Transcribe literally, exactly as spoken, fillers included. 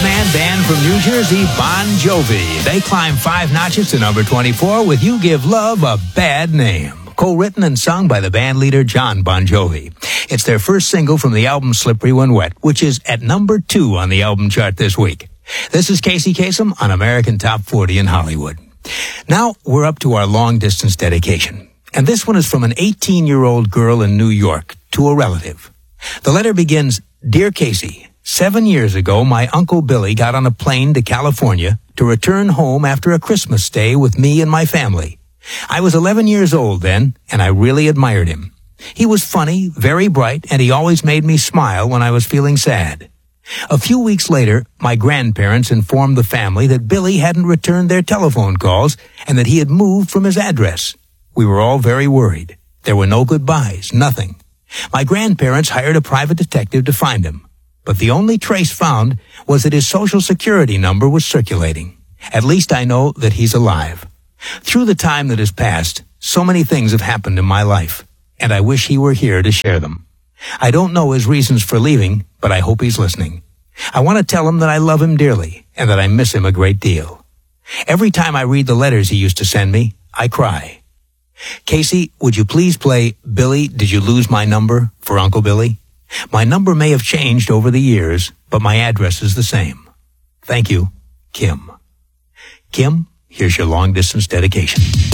five-man band from New Jersey, Bon Jovi. They climb five notches to number twenty-four with You Give Love a Bad Name, co-written and sung by the band leader John Bon Jovi. It's their first single from the album Slippery When Wet, which is at number two on the album chart this week. This is Casey Kasem on American Top forty in Hollywood. Now we're up to our long-distance dedication. And this one is from an eighteen-year-old girl in New York to a relative. The letter begins, Dear Casey, seven years ago, my Uncle Billy got on a plane to California to return home after a Christmas stay with me and my family. I was eleven years old then, and I really admired him. He was funny, very bright, and he always made me smile when I was feeling sad. A few weeks later, my grandparents informed the family that Billy hadn't returned their telephone calls and that he had moved from his address. We were all very worried. There were no goodbyes, nothing. My grandparents hired a private detective to find him, but the only trace found was that his social security number was circulating. At least I know that he's alive. Through the time that has passed, so many things have happened in my life, and I wish he were here to share them. I don't know his reasons for leaving, but I hope he's listening. I want to tell him that I love him dearly and that I miss him a great deal. Every time I read the letters he used to send me, I cry. Casey, would you please play Billy, Did You Lose My Number for Uncle Billy? My number may have changed over the years, but my address is the same. Thank you, Kim. Kim, here's your long-distance dedication.